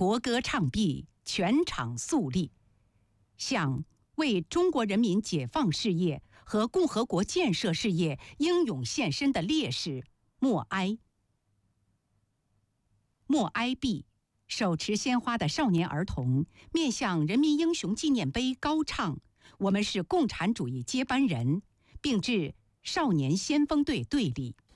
国歌唱毕，全场肃立，向为中国人民解放事业和共和国建设事业英勇献身的烈士默哀。默哀毕，手持鲜花的少年儿童面向人民英雄纪念碑高唱“我们是共产主义接班人”，并致少年先锋队队礼。